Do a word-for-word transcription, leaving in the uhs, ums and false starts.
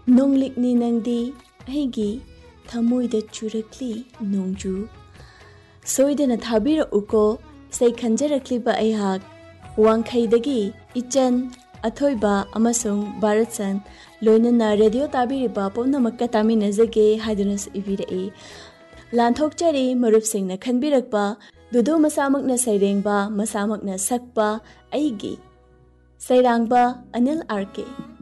नोंलिकनी नंदी अहिगी थमोइदा चुरक्ली नोंजू सोइदना थाबिर उको सै खंजरक्लिबा अहाक वांखैदगी इचन अथोइबा अमसुंग भारतसन लोइनना radio ताबिरिबा पुनमक्का तामिनजगे हाइदुनस इबिरई लांथोकचरी मरुपसिंगना खनबिरकपा दुदु मसामकना सैरेंगबा मसामकना सकपा अइगी सैरांगबा Anil R K.